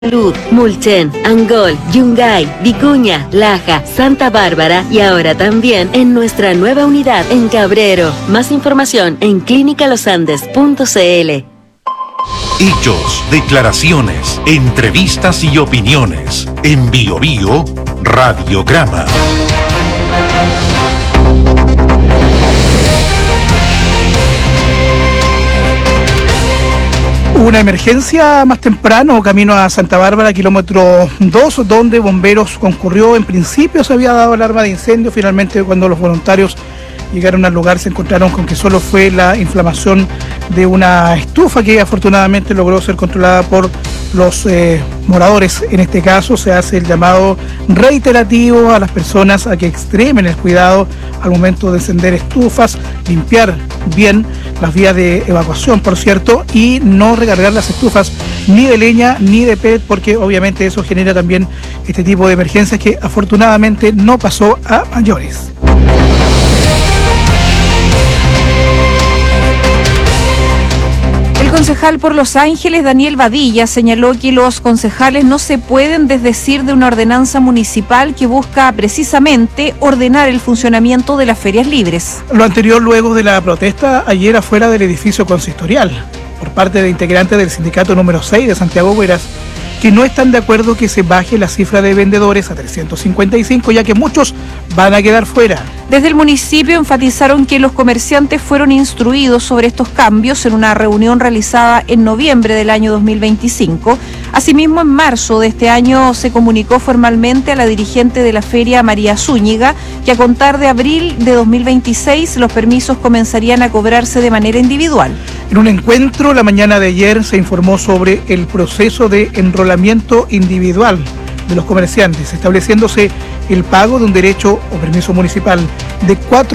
Salud, Mulchen, Angol, Yungay, Vicuña, Laja, Santa Bárbara y ahora también en nuestra nueva unidad en Cabrero. Más información en clinicalosandes.cl. Hechos, declaraciones, entrevistas y opiniones. En Bio Bio, Radiograma. Una emergencia más temprano, camino a Santa Bárbara, kilómetro 2, donde bomberos concurrió. En principio se había dado alarma de incendio, finalmente cuando los voluntarios llegaron al lugar se encontraron con que solo fue la inflamación de una estufa que afortunadamente logró ser controlada por los moradores. En este caso se hace el llamado reiterativo a las personas a que extremen el cuidado al momento de encender estufas, limpiar bien las vías de evacuación, por cierto, y no recargar las estufas ni de leña ni de PET, porque obviamente eso genera también este tipo de emergencias que afortunadamente no pasó a mayores. El concejal por Los Ángeles, Daniel Badilla, señaló que los concejales no se pueden desdecir de una ordenanza municipal que busca precisamente ordenar el funcionamiento de las ferias libres. Lo anterior luego de la protesta ayer afuera del edificio consistorial por parte de integrantes del sindicato número 6 de Santiago Hueras, que no están de acuerdo que se baje la cifra de vendedores a 355, ya que muchos van a quedar fuera. Desde el municipio enfatizaron que los comerciantes fueron instruidos sobre estos cambios en una reunión realizada en noviembre del año 2025. Asimismo, en marzo de este año se comunicó formalmente a la dirigente de la feria, María Zúñiga, que a contar de abril de 2026 los permisos comenzarían a cobrarse de manera individual. En un encuentro la mañana de ayer se informó sobre el proceso de enrolamiento individual de los comerciantes, estableciéndose el pago de un derecho o permiso municipal de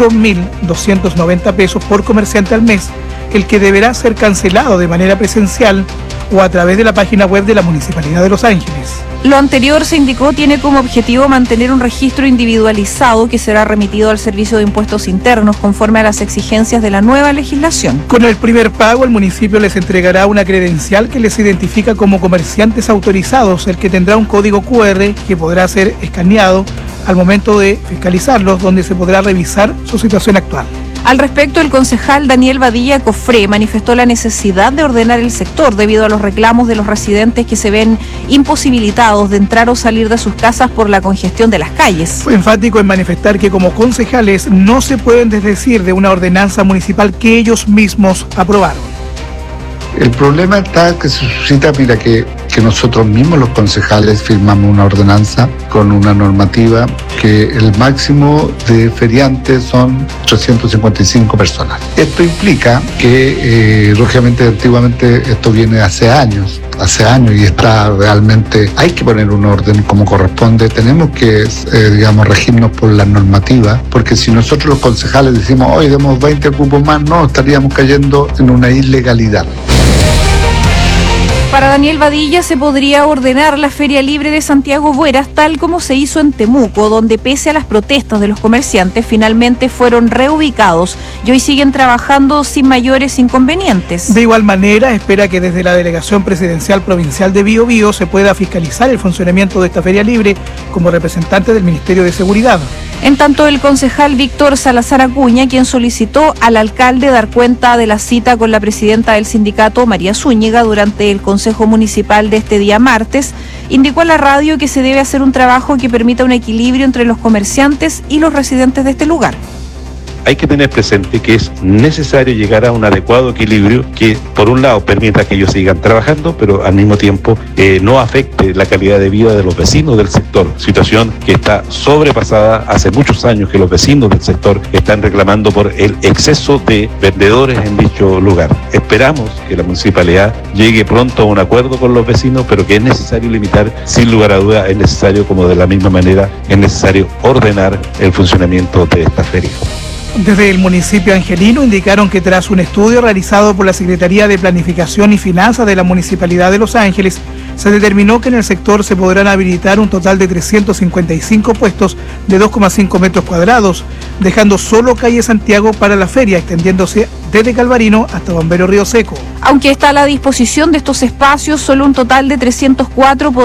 4.290 pesos por comerciante al mes, el que deberá ser cancelado de manera presencial o a través de la página web de la Municipalidad de Los Ángeles. Lo anterior, se indicó, tiene como objetivo mantener un registro individualizado que será remitido al Servicio de Impuestos Internos conforme a las exigencias de la nueva legislación. Con el primer pago, el municipio les entregará una credencial que les identifica como comerciantes autorizados, el que tendrá un código QR que podrá ser escaneado al momento de fiscalizarlos, donde se podrá revisar su situación actual. Al respecto, el concejal Daniel Badilla Cofré manifestó la necesidad de ordenar el sector debido a los reclamos de los residentes que se ven imposibilitados de entrar o salir de sus casas por la congestión de las calles. Fue enfático en manifestar que como concejales no se pueden desdecir de una ordenanza municipal que ellos mismos aprobaron. El problema está que se suscita, mira, que nosotros mismos los concejales firmamos una ordenanza con una normativa que el máximo de feriantes son 355 personas. Esto implica que, lógicamente, antiguamente esto viene hace años y está realmente, hay que poner un orden como corresponde, tenemos que, regirnos por la normativa, porque si nosotros los concejales decimos, hoy demos 20 cupos más, no, estaríamos cayendo en una ilegalidad. Para Daniel Badilla se podría ordenar la Feria Libre de Santiago Hueras tal como se hizo en Temuco, donde pese a las protestas de los comerciantes finalmente fueron reubicados y hoy siguen trabajando sin mayores inconvenientes. De igual manera, espera que desde la Delegación Presidencial Provincial de Bio Bio se pueda fiscalizar el funcionamiento de esta Feria Libre como representante del Ministerio de Seguridad. En tanto, el concejal Víctor Salazar Acuña, quien solicitó al alcalde dar cuenta de la cita con la presidenta del sindicato, María Zúñiga, durante el Consejo Municipal de este día martes, indicó a la radio que se debe hacer un trabajo que permita un equilibrio entre los comerciantes y los residentes de este lugar. Hay que tener presente que es necesario llegar a un adecuado equilibrio que, por un lado, permita que ellos sigan trabajando, pero al mismo tiempo no afecte la calidad de vida de los vecinos del sector. Situación que está sobrepasada hace muchos años, que los vecinos del sector están reclamando por el exceso de vendedores en dicho lugar. Esperamos que la municipalidad llegue pronto a un acuerdo con los vecinos, pero que es necesario limitar, sin lugar a duda, es necesario, como de la misma manera, es necesario ordenar el funcionamiento de esta feria. Desde el municipio angelino indicaron que tras un estudio realizado por la Secretaría de Planificación y Finanzas de la Municipalidad de Los Ángeles, se determinó que en el sector se podrán habilitar un total de 355 puestos de 2,5 metros cuadrados, dejando solo calle Santiago para la feria, extendiéndose desde Calvarino hasta Bombero Río Seco. Aunque está a la disposición de estos espacios, solo un total de 304